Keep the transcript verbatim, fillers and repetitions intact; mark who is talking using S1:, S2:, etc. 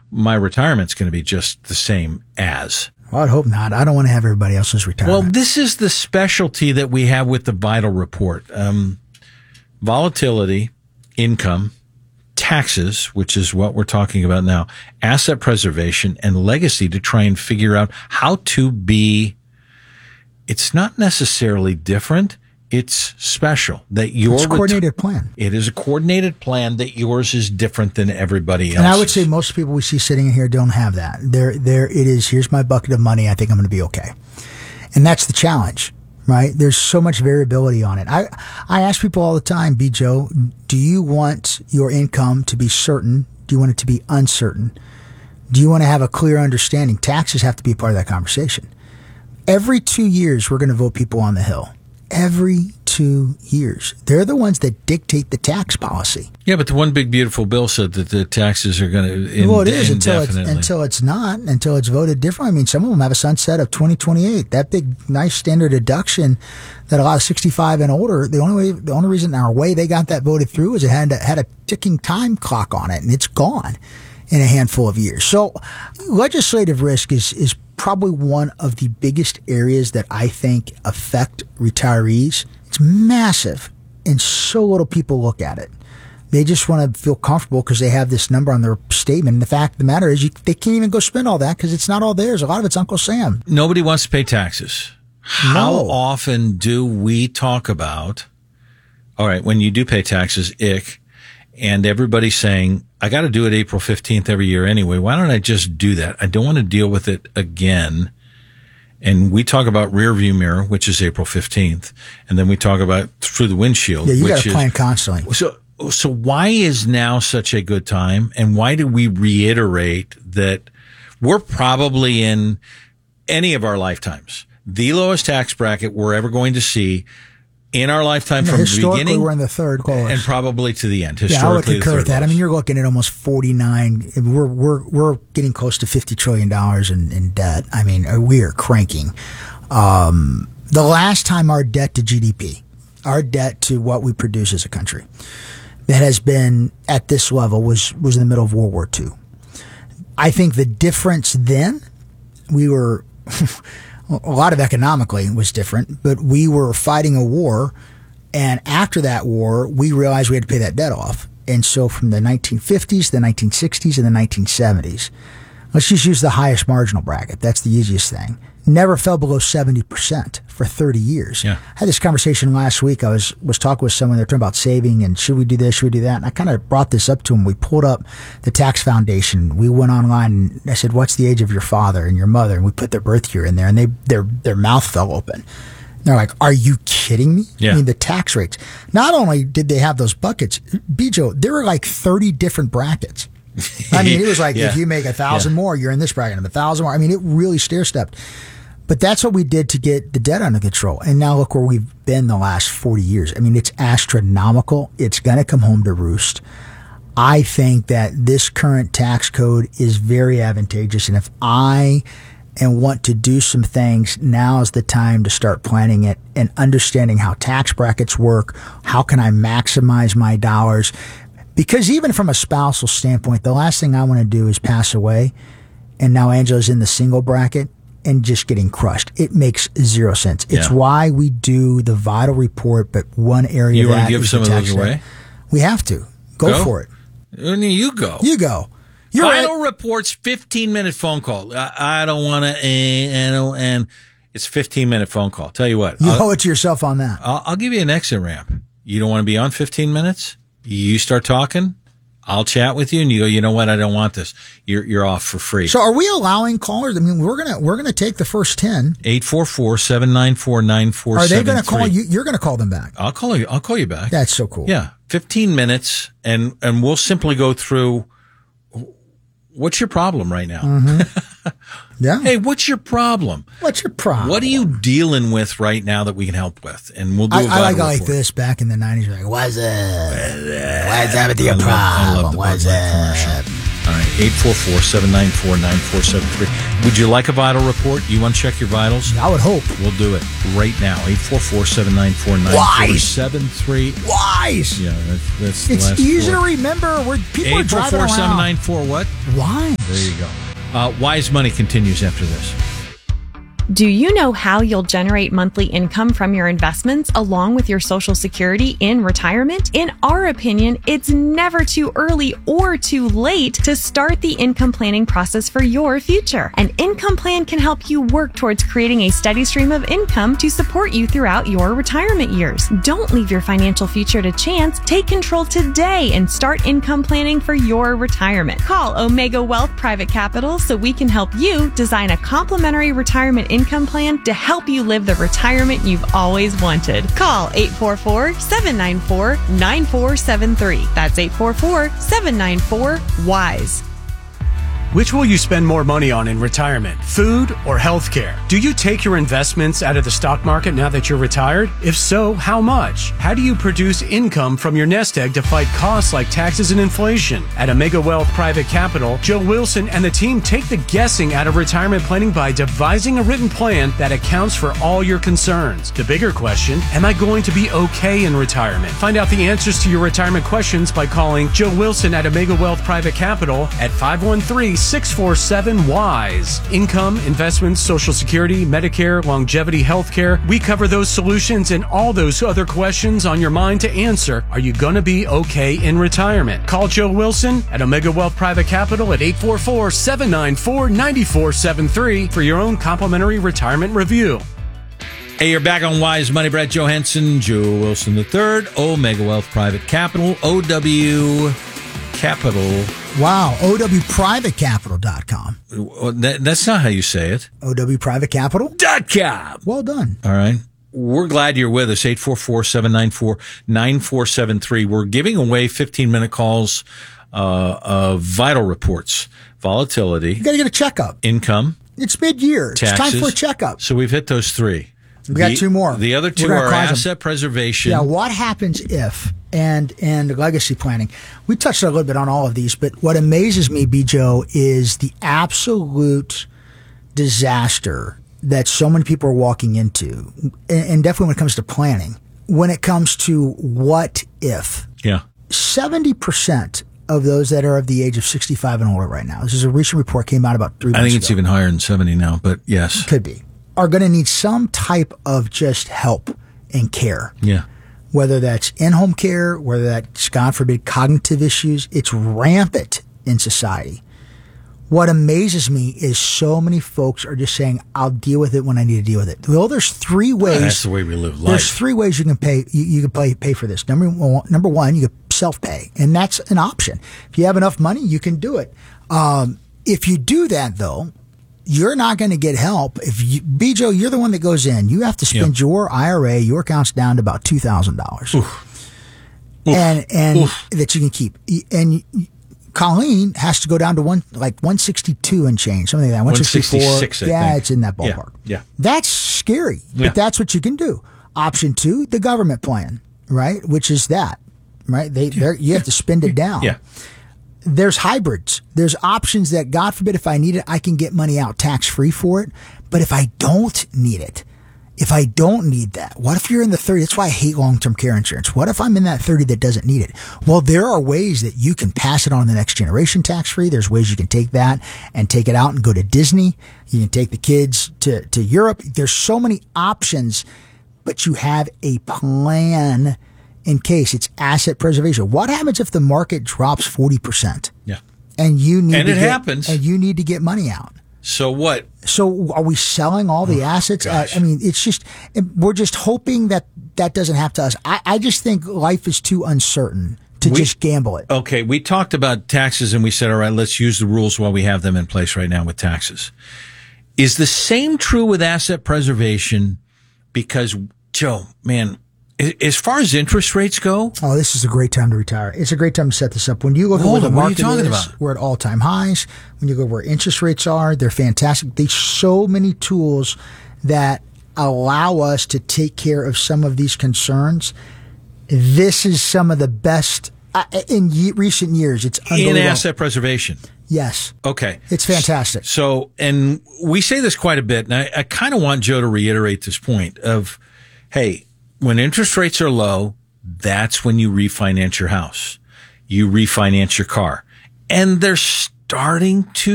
S1: my retirement's going to be just the same as.
S2: Well, I'd hope not. I don't want to have everybody else's retirement.
S1: Well, this is the specialty that we have with the Vital Report. Um, volatility, income, taxes, which is what we're talking about now, asset preservation, and legacy to try and figure out how to be, it's not necessarily different. It's special that your
S2: it's a coordinated reti- plan.
S1: It is a coordinated plan that yours is different than everybody else.
S2: And I would say most people we see sitting in here don't have that. There, there it is. Here's my bucket of money. I think I'm going to be okay. And that's the challenge, right? There's so much variability on it. I, I ask people all the time, B. Joe, do you want your income to be certain? Do you want it to be uncertain? Do you want to have a clear understanding? Taxes have to be a part of that conversation. Every two years, we're going to vote people on the Hill. Every two years. They're the ones that dictate the tax policy.
S1: Yeah, but the one big beautiful bill said that the taxes are going to in-
S2: well, it is until it's,
S1: indefinitely.
S2: until it's not, until it's voted different. I mean, some of them have a sunset of twenty twenty-eight. That big, nice standard deduction that a lot of sixty-five and older, the only way, the only reason our way they got that voted through is it had, had a ticking time clock on it, and it's gone in a handful of years. So legislative risk is, is probably one of the biggest areas that I think affect retirees. It's massive, and so little people look at it. They just want to feel comfortable because they have this number on their statement. And the fact of the matter is you, they can't even go spend all that because it's not all theirs. A lot of it's Uncle Sam.
S1: Nobody wants to pay taxes. How
S2: No.
S1: often do we talk about, all right, when you do pay taxes, ick, and everybody's saying, I got to do it April fifteenth every year anyway. Why don't I just do that? I don't want to deal with it again. And we talk about rear view mirror, which is April fifteenth. And then we talk about through the windshield.
S2: Yeah, you
S1: which
S2: got to
S1: is,
S2: plan constantly.
S1: So, so why is now such a good time? And why do we reiterate that we're probably in any of our lifetimes the lowest tax bracket we're ever going to see in our lifetime
S2: Yeah,
S1: from the
S2: historically,
S1: beginning
S2: we're in the third course.
S1: and probably to the end.
S2: Yeah, I would
S1: Historically, the
S2: concur
S1: third
S2: with that. I
S1: lowest.
S2: mean, you're looking at almost forty-nine. We're we're we're getting close to fifty trillion dollars in, in debt. I mean, we are cranking. Um, the last time our debt to G D P, our debt to what we produce as a country, that has been at this level was was in the middle of World War Two. I think the difference then, we were. A lot of economically was different, but we were fighting a war. And after that war, we realized we had to pay that debt off. And so from the nineteen fifties, the nineteen sixties, and the nineteen seventies, let's just use the highest marginal bracket. That's the easiest thing. Never fell below seventy percent for thirty years.
S1: Yeah.
S2: I had this conversation last week. I was, was talking with someone. They're talking about saving and should we do this? Should we do that? And I kind of brought this up to them. We pulled up the tax foundation. We went online and I said, what's the age of your father and your mother? And we put their birth year in there and they, their, their mouth fell open. They're like, are you kidding me?
S1: Yeah.
S2: I mean, the tax rates. Not only did they have those buckets, B J O, there were like thirty different brackets. I mean, it was like,
S1: Yeah.
S2: if you make a thousand
S1: Yeah.
S2: more, you're in this bracket. If a thousand more, I mean, it really stair-stepped. But that's what we did to get the debt under control. And now look where we've been the last forty years. I mean, it's astronomical. It's going to come home to roost. I think that this current tax code is very advantageous. And if I and want to do some things, now is the time to start planning it and understanding how tax brackets work. How can I maximize my dollars? Because even from a spousal standpoint, the last thing I want to do is pass away. And now Angela's in the single bracket and just getting crushed. It makes zero sense. It's
S1: Yeah.
S2: why we do the Vital Report, but one area
S1: You
S2: of
S1: want
S2: that
S1: to give
S2: is
S1: some
S2: the
S1: of
S2: tax
S1: those
S2: debt.
S1: away?
S2: We have to. Go,
S1: Go?
S2: for it.
S1: You go.
S2: You go. You're
S1: Vital
S2: right.
S1: Reports, fifteen minute phone call. I, I don't want to, and, and it's fifteen minute phone call. Tell you what,
S2: You
S1: I'll,
S2: owe it to yourself on that.
S1: I'll, I'll give you an exit ramp. You don't want to be on fifteen minutes? You start talking, I'll chat with you, and you go, you know what, I don't want this. You're you're off for free.
S2: So are we allowing callers? I mean, we're gonna we're gonna take the first ten.
S1: eight four four, seven nine four, nine four seven three.
S2: Are they gonna call you? You're gonna call them back.
S1: I'll call you. I'll call you back.
S2: That's so cool.
S1: Yeah, fifteen minutes, and and we'll simply go through. What's your problem right now?
S2: Mm-hmm. Yeah.
S1: Hey, what's your problem?
S2: What's your problem?
S1: What are you dealing with right now that we can help with? And we'll do
S2: I,
S1: a
S2: I like
S1: vital
S2: like
S1: report.
S2: this back in the nineties. Like, what's up? What's up with your
S1: I love- I love
S2: problem?
S1: the
S2: What's
S1: Bud Light
S2: up?
S1: commercial. All right, eight four four, seven nine four, nine four seven three. Would you like a vital report? You want to check your vitals?
S2: I would hope.
S1: We'll do it right now. eight four four, seven nine four, nine four seven three.
S2: Wise.
S1: Yeah, that's, that's the
S2: It's
S1: last
S2: easy
S1: four.
S2: to remember. Where people are
S1: eight four
S2: driving
S1: four, seven nine
S2: around.
S1: four what?
S2: Wise.
S1: There you go. Uh, Wise Money continues after this.
S3: Do you know how you'll generate monthly income from your investments along with your Social Security in retirement? In our opinion, it's never too early or too late to start the income planning process for your future. An income plan can help you work towards creating a steady stream of income to support you throughout your retirement years. Don't leave your financial future to chance. Take control today and start income planning for your retirement. Call Omega Wealth Private Capital so we can help you design a complimentary retirement income income plan to help you live the retirement you've always wanted. Call eight four four, seven nine four, nine four seven three. That's eight four four, seven nine four, WISE.
S4: Which will you spend more money on in retirement, food or healthcare? Do you take your investments out of the stock market now that you're retired? If so, how much? How do you produce income from your nest egg to fight costs like taxes and inflation? At Omega Wealth Private Capital, Joe Wilson and the team take the guessing out of retirement planning by devising a written plan that accounts for all your concerns. The bigger question, am I going to be okay in retirement? Find out the answers to your retirement questions by calling Joe Wilson at Omega Wealth Private Capital at five one three, six four seven, WISE. Income, investments, Social Security, Medicare, longevity, healthcare. We cover those solutions and all those other questions on your mind to answer. Are you going to be okay in retirement? Call Joe Wilson at Omega Wealth Private Capital at eight four four, seven nine four, nine four seven three for your own complimentary retirement review.
S1: Hey, you're back on Wise Money. Brad Johansson, Joe Wilson the third, Omega Wealth Private Capital, O W Capital.
S2: Wow. O W private capital dot com.
S1: That, that's not how you say it.
S2: O W private capital
S1: Dot com.
S2: Well done.
S1: All right. We're glad you're with us. eight four four, seven nine four, nine four seven three. We're giving away fifteen-minute calls uh, of vital reports, volatility,
S2: You got to get a checkup.
S1: income,
S2: It's mid-year.
S1: taxes.
S2: It's time for a checkup.
S1: So we've hit those three.
S2: We got
S1: The-
S2: two more.
S1: The other
S2: We're
S1: two
S2: gonna
S1: are
S2: close them.
S1: asset preservation.
S2: Yeah, what happens if and and legacy planning? We touched a little bit on all of these, but what amazes me, B. Joe, is the absolute disaster that so many people are walking into, and, and definitely when it comes to planning. When it comes to what if,
S1: Yeah.
S2: seventy percent of those that are of the age of sixty-five and older right now, this is a recent report came out about three months
S1: I
S2: ago.
S1: think it's even higher than seventy now, but yes.
S2: Could be. Are going to need some type of just help and care.
S1: Yeah.
S2: Whether that's in-home care, whether that's, God forbid, cognitive issues, it's rampant in society. What amazes me is so many folks are just saying, I'll deal with it when I need to deal with it. Well, there's three ways.
S1: That's the way we live life.
S2: There's three ways you can pay. You, you can pay, pay for this. Number one, number one, you can self-pay, and that's an option. If you have enough money, you can do it. Um, if you do that, though, you're not going to get help. If you, B. Joe, you're the one that goes in. You have to spend
S1: Yeah.
S2: your I R A, your account's down to about two thousand dollars, and and
S1: Oof.
S2: that you can keep. And Colleen has to go down to one like one sixty-two and change, something like that. one sixty-four.
S1: one sixty-six, I
S2: yeah,
S1: think.
S2: it's in that
S1: Yeah,
S2: ballpark.
S1: yeah.
S2: That's scary,
S1: Yeah.
S2: but that's what you can do. Option two, the government plan, right? Which is that, right? They, they're you have to spend it down.
S1: Yeah.
S2: There's hybrids. There's options that, God forbid, if I need it, I can get money out tax free for it. But if I don't need it, if I don't need that, what if you're in the thirty? That's why I hate long-term care insurance. What if I'm in that thirty that doesn't need it? Well, there are ways that you can pass it on to the next generation tax free. There's ways you can take that and take it out and go to Disney. You can take the kids to, to Europe. There's so many options, but you have a plan in case. It's asset preservation. What happens if the market drops forty percent?
S1: Yeah.
S2: And you need
S1: And
S2: to
S1: it
S2: get,
S1: happens.
S2: And you need to get money out.
S1: So what?
S2: So are we selling all the assets? I,
S1: gosh.
S2: I mean, it's just, we're just hoping that that doesn't happen to us. I, I just think life is too uncertain to
S1: We-
S2: just gamble it.
S1: Okay, we talked about taxes and we said, all right, let's use the rules while we have them in place right now with taxes. Is the same true with asset preservation? Because, Joe, man, a- as far as interest rates go,
S2: Oh, this is a great time to retire. It's a great time to set this up. When you look at
S1: Hold
S2: where the
S1: on, what are you
S2: market
S1: talking
S2: is,
S1: about?
S2: we're at all-time highs. When you go where interest rates are, they're fantastic. There's so many tools that allow us to take care of some of these concerns. This is some of the best uh, in ye- recent years. It's
S1: in
S2: unbelievable.
S1: asset preservation.
S2: Yes.
S1: Okay.
S2: It's fantastic.
S1: So, and we say this quite a bit, and I, I kind of want Joe to reiterate this point of, hey, when interest rates are low, that's when you refinance your house. You refinance your car. And they're starting to